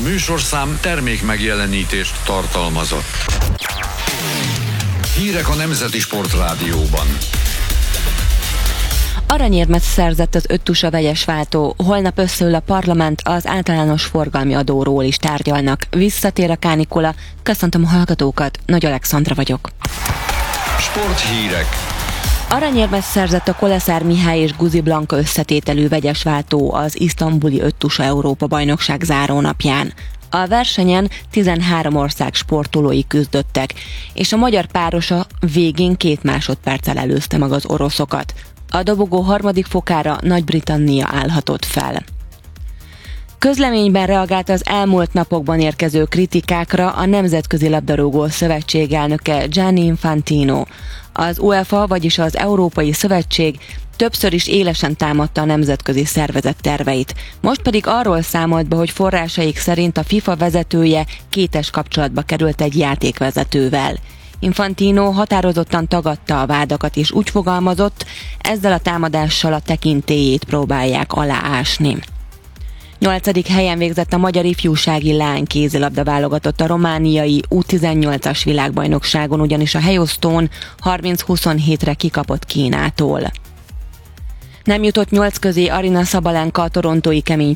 műsorszám termék megjelenítést tartalmazott. Hírek a Nemzeti Sportrádióban. Aranyérmet szerzett az öttusa vegyes váltó. Holnap összeül a parlament, az általános forgalmi adóról is tárgyalnak. Visszatér a kánikula. Köszöntöm a hallgatókat, Nagy Alexandra vagyok. Sporthírek. Aranyérmet szerzett a Koleszár Mihály és Guzi Blanka összetételű vegyes váltó az isztambuli öttusa Európa-bajnokság zárónapján. A versenyen 13 ország sportolói küzdöttek, és a magyar párosa végén 2 másodperccel előzte meg az oroszokat. A dobogó harmadik fokára Nagy-Britannia állhatott fel. Közleményben reagált az elmúlt napokban érkező kritikákra a Nemzetközi Labdarúgó Szövetség elnöke Gianni Infantino. Az UEFA, vagyis az Európai Szövetség többször is élesen támadta a nemzetközi szervezet terveit. Most pedig arról számolt be, hogy forrásaik szerint a FIFA vezetője kétes kapcsolatba került egy játékvezetővel. Infantino határozottan tagadta a vádakat és úgy fogalmazott, ezzel a támadással a tekintélyét próbálják aláásni. 8. helyen végzett a magyar ifjúsági lány kézilabda válogatott a romániai U18-as világbajnokságon, ugyanis a helyosztón 30-27-re kikapott Kínától. Nem jutott 8 közé Aryna Sabalenka a torontói kemény